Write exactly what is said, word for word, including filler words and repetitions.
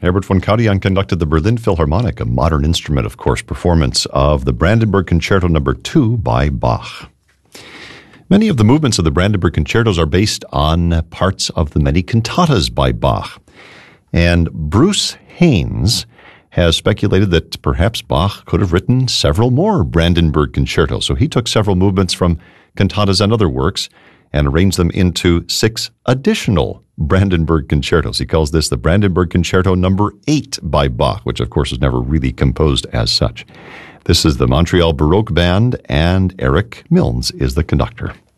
Herbert von Karajan conducted the Berlin Philharmonic, a modern instrument, of course, performance of the Brandenburg Concerto Number two by Bach. Many of the movements of the Brandenburg Concertos are based on parts of the many cantatas by Bach. And Bruce Haynes has speculated that perhaps Bach could have written several more Brandenburg Concertos. So he took several movements from cantatas and other works and arranged them into six additional Brandenburg Concertos. He calls this the Brandenburg Concerto Number eight by Bach, which of course was never really composed as such. This is the Montreal Baroque Band, and Eric Milnes is the conductor.